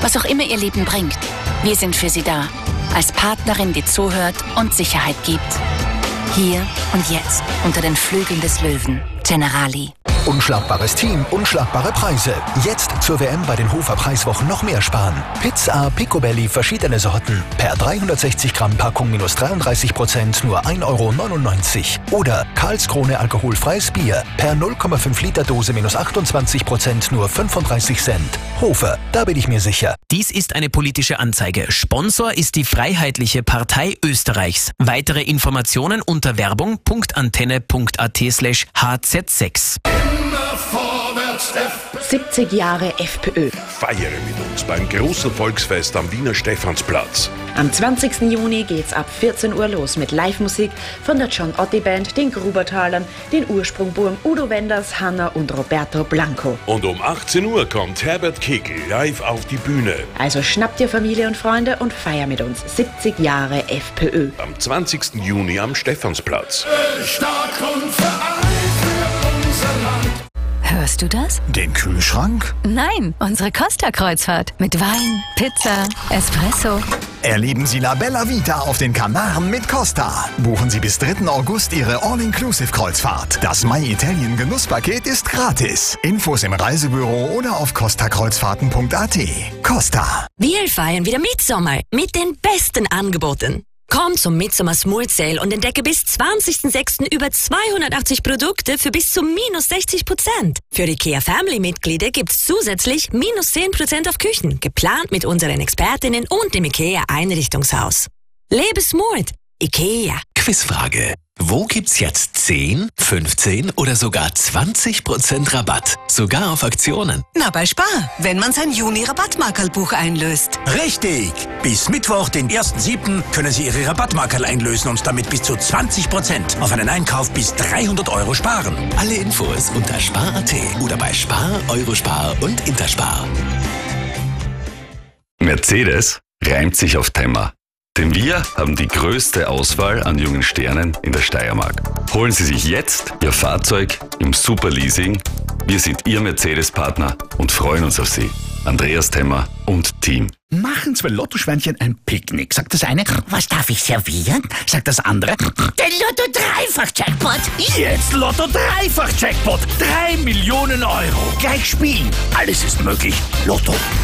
Was auch immer Ihr Leben bringt, wir sind für Sie da. Als Partnerin, die zuhört und Sicherheit gibt. Hier und jetzt, unter den Flügeln des Löwen. Generali. Unschlagbares Team, unschlagbare Preise. Jetzt zur WM bei den Hofer Preiswochen noch mehr sparen. Pizza Picobelli, verschiedene Sorten. Per 360 Gramm Packung minus 33%, nur 1,99 €. Oder Karlskrone alkoholfreies Bier. Per 0,5 Liter Dose minus 28%, nur 35 Cent. Hofer, da bin ich mir sicher. Dies ist eine politische Anzeige. Sponsor ist die Freiheitliche Partei Österreichs. Weitere Informationen unter werbung.antenne.at/hz6. 70 Jahre FPÖ. Feiere mit uns beim großen Volksfest am Wiener Stephansplatz. Am 20. Juni geht's ab 14 Uhr los mit Live-Musik von der John Otti Band, den Grubertalern, den Ursprungburm Udo Wenders, Hanna und Roberto Blanco. Und um 18 Uhr kommt Herbert Kickl live auf die Bühne. Also schnappt dir Familie und Freunde und feier mit uns 70 Jahre FPÖ. Am 20. Juni am Stephansplatz. Stark und vereint für unser Land. Hörst du das? Den Kühlschrank? Nein, unsere Costa-Kreuzfahrt. Mit Wein, Pizza, Espresso. Erleben Sie La Bella Vita auf den Kanaren mit Costa. Buchen Sie bis 3. August Ihre All-Inclusive-Kreuzfahrt. Das My Italien Genusspaket ist gratis. Infos im Reisebüro oder auf costakreuzfahrten.at. Costa. Wir feiern wieder Mitsommer mit den besten Angeboten. Komm zum Midsommer Smooth Sale und entdecke bis 20.06. über 280 Produkte für bis zu minus 60%. Für IKEA Family-Mitglieder gibt's zusätzlich minus 10% auf Küchen, geplant mit unseren Expertinnen und dem IKEA Einrichtungshaus. Lebe smooth. IKEA. Quizfrage. Wo gibt's jetzt 10, 15 oder sogar 20% Rabatt? Sogar auf Aktionen. Na, bei Spar, wenn man sein Juni-Rabattmarkerlbuch einlöst. Richtig! Bis Mittwoch, den 1.7., können Sie Ihre Rabattmarkerl einlösen und damit bis zu 20% auf einen Einkauf bis 300 € sparen. Alle Infos unter spar.at oder bei Spar, Eurospar und Interspar. Mercedes reimt sich auf Thema. Denn wir haben die größte Auswahl an jungen Sternen in der Steiermark. Holen Sie sich jetzt Ihr Fahrzeug im Superleasing. Wir sind Ihr Mercedes-Partner und freuen uns auf Sie. Andreas Themmer und Team. Machen 2 Lottoschweinchen ein Picknick. Sagt das eine, was darf ich servieren? Sagt das andere, den Lotto-Dreifach-Jackpot. Jetzt Lotto-Dreifach-Jackpot. 3 Millionen €. Gleich spielen. Alles ist möglich. Lotto.